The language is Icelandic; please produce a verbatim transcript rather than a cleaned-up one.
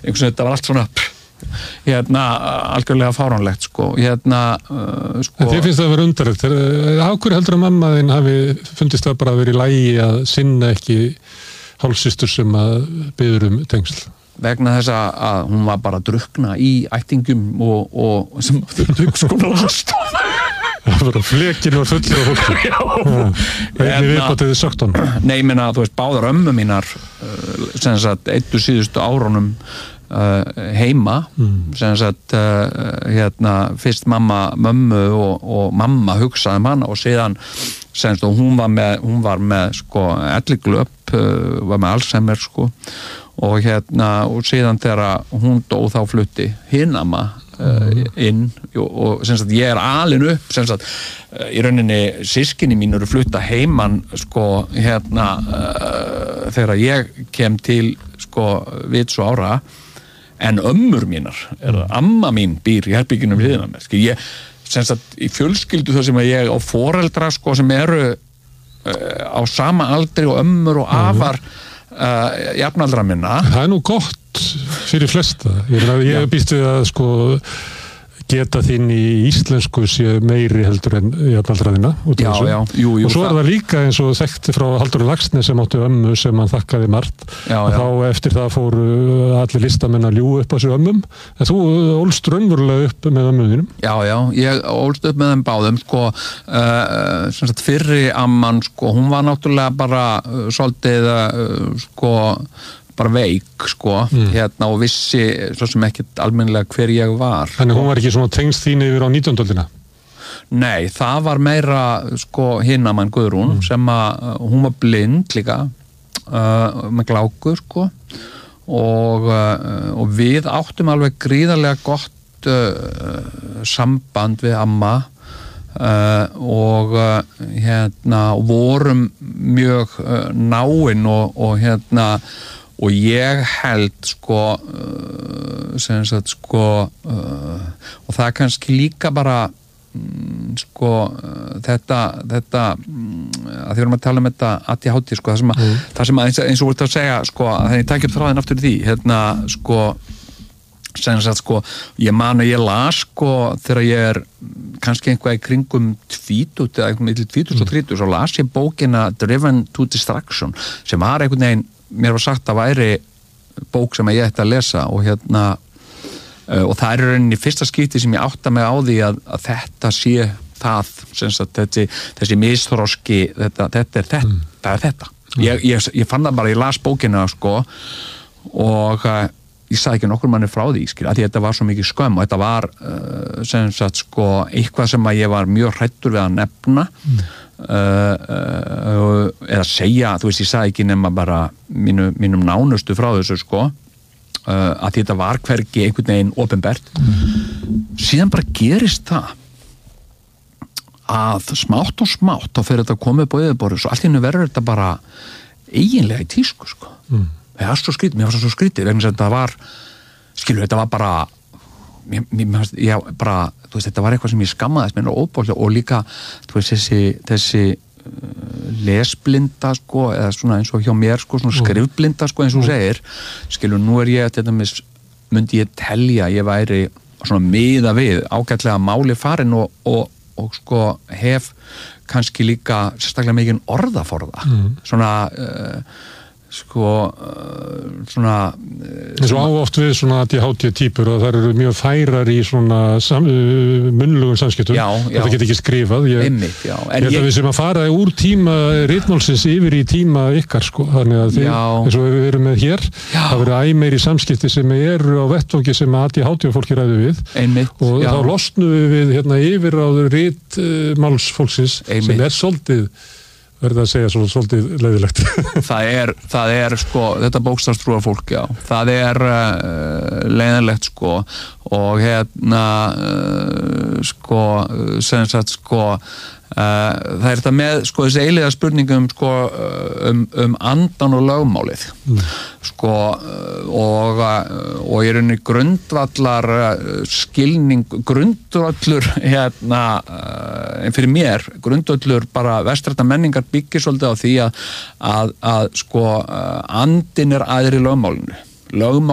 einhvers veginn þetta var allt svona hérna algjörlega fáránlegt sko hérna uh, sko Þið finnst það að vera undarlegt á hverju heldur að mamma þín hafi fundist það bara að vera í lagi að sinna ekki hálfsystur sem að biður um tengsl vegna þess að hún var bara að drukkna í ættingum og, og sem þurftu ykkur skonar aðstoð það var að flekinu og fullir af fólki einnig viðbátiði sagt hann Nei, ég meina, þú veist, báðar ömmu mínar sem sagt, eittu síðustu árunum Uh, heima mm. sem sagt uh, hérna, fyrst mamma mömmu og, og mamma hugsaði um hana og síðan sem sagt, hún var með, hún var með sko, elliglöp, uh, var með Alzheimer sko, og hérna og síðan þegar hún dó þá flutti hinn amma uh, mm. inn og, og sem sagt, ég er alin upp sem sagt, uh, í rauninni systkini mín eru flutta heiman sko, hérna uh, þegar ég kem til sko, við svo ára en ömmur mínar, er, amma mín býr í herbygginu við hliðina mér, ég sem sagt í fjölskyldu þar sem að ég á foreldra sko sem eru uh, á sama aldri og ömmur og afar uh, jafnaldra minna. Það er nú gott fyrir flesta, ég, ég býst við að sko geta þín í íslensku sé meiri heldur en jafnaldraðina já, já, jú, jú, og svo er það líka eins og þekkti frá Halldóri Laxness sem áttu ömmu sem hann þakkaði margt já, og já. þá eftir það fóru allir listamenn að ljú upp á þessu ömmum en þú ólst raunverulega upp með ömmum þínum Já, já, ég ólst upp með þeim báðum sko, uh, sem sagt fyrri amman sko, hún var náttúrulega bara uh, svolítið uh, sko bara veik sko mm. hérna og vissi svo sem ekkert almennilega hver ég var Þannig hún var ekki svona tengst þín yfir á nítjándu öldina? Nei, það var meira sko hinnamann Guðrún mm. sem að hún var blind líka uh, með gláku sko og, uh, og við áttum alveg gríðarlega gott uh, samband við amma uh, og uh, hérna vorum mjög uh, náin og, og hérna og ég held sko uh, sem sagt sko uh, og það er kannski líka bara um, sko uh, þetta, þetta um, að því erum að tala um þetta A D H D sko það sem að, mm. það sem að eins, eins og voruð að segja sko að þegar ég takk upp þráðin aftur í því hérna sko sem sagt sko ég man að ég las sko þegar ég er kannski einhvað í kringum tvítut eða einhvað milli tvítug og þrítug svo las ég bókina Driven to Distraction sem var einhvern veginn mér var sagt að væri bók sem ég ætti að lesa og hérna uh, og það er rauninni fyrsta skipti sem ég átta mig á því að, að þetta sé það sem sagt þessi, þessi misþroski þetta, þetta er þetta, mm. það er þetta. Mm. Ég, ég, ég fann það bara, ég las bókina sko og uh, ég sagði ekki nokkur manni frá því skil, að því þetta var svo mikið skömm og þetta var uh, sem sagt sko eitthvað sem að ég var mjög hræddur við að nefna mm. Uh, uh, eða segja, þú veist, ég sagði ekki nema bara mínu, mínum nánustu frá þessu sko uh, að þetta var hvergi einhvern veginn opinbert mm. síðan bara gerist það að smátt og smátt þá fyrir þetta að koma upp á yfirborðið svo allt í hennu verður þetta bara eiginlega í tísku sko mm. það er svo skrítið, mér var svo skrítið vegna sem þetta var, skilur, þetta var bara mér, mér, ég bara þú veist, þetta var eitthvað sem ég skammaðist mér óbóðslega og líka, þú veist, þessi, þessi uh, lesblinda sko, eða svona eins og hjá mér sko, svona skrifblinda sko, eins og þú segir skilur, nú er ég, þetta mis, myndi ég telja, ég væri svona miða við, ágætlega máli farin og, og, og sko hef kannski líka sérstaklega mikið orðaforða mm. svona uh, sko uh, svona eins og áoft við svona A D H D týpur og það eru mjög færar í svona sam, uh, munnlegum samskiptum já, já. þetta get ekki skrifað ég, Einmitt, já. ég held að við sem að fara úr tíma ritmálsins yfir í tíma ykkar sko, þannig að þið, eins og við erum með hér já. Það verður æ meiri samskipti sem eru á vettvangi sem A D H D fólki ræðu við Einmitt, og já. Þá losnum við við hérna yfir á ritmálsfólksins uh, sem er svolítið verður að segja svo svolítið leiðilegt. það er, það er sko, þetta bókstafstrúar fólk, já. Það er uh, leiðilegt sko og hérna uh, sko, sem sagt sko Uh, það er þetta með sko þessi eiliga spurningum sko um, um andan og lögmálið mm. sko og, og í rauninni grundvallar skilning, grundvallur hérna en fyrir mér grundvallur bara vestrænnar menningar byggir svolítið á því að, að, að sko andin er æðri lögmálinu lögmál